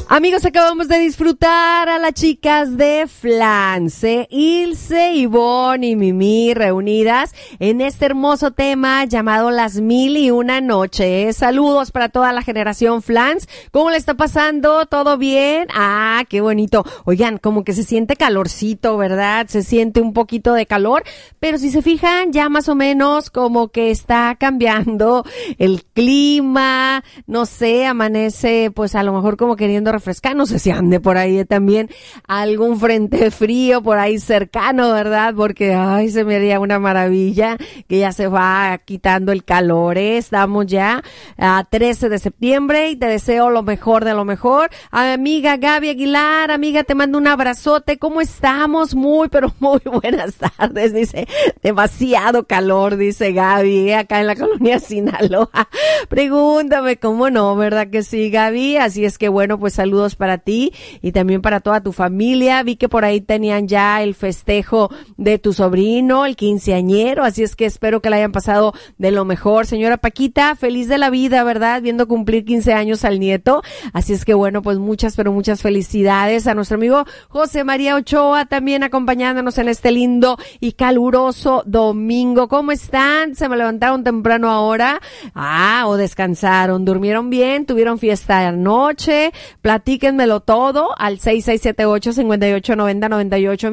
Amigos, acabamos de disfrutar a las chicas de Flance, Ilse, Ivonne y Mimi reunidas en este hermoso tema llamado Las Mil y Una Noches. Saludos para toda la generación Flance. ¿Cómo le está pasando? ¿Todo bien? Ah, qué bonito. Oigan, como que se siente calorcito, ¿verdad? Se siente un poquito de calor, pero si se fijan, ya más o menos como que está cambiando el clima, no sé, amanece pues a lo mejor como queriendo refrescar, no sé si ande por ahí también algún frente frío por ahí cercano, ¿verdad? Porque, ay, se me haría una maravilla que ya se va quitando el calor, ¿eh? Estamos ya a 13 de septiembre y te deseo lo mejor de lo mejor. A mi amiga Gaby Aguilar, amiga, te mando un abrazote. ¿Cómo estamos? Muy, pero muy buenas tardes, dice. Demasiado calor, dice Gaby, acá en la colonia Sinaloa. Pregúntame, ¿cómo no? ¿Verdad que sí, Gaby? Así es que bueno, pues saludos para ti y también para toda tu familia. Vi que por ahí tenían ya el festejo de tu sobrino, el quinceañero, así es que espero que la hayan pasado de lo mejor. Señora Paquita, feliz de la vida, ¿verdad? Viendo cumplir 15 años al nieto. Así es que bueno, pues muchas, pero muchas felicidades a nuestro amigo José María Ochoa también acompañándonos en este lindo y caluroso domingo. ¿Cómo están? ¿Se me levantaron temprano ahora? Ah, o descansaron, durmieron bien, tuvieron fiesta anoche. Platíquenmelo todo al 6678-5890-98.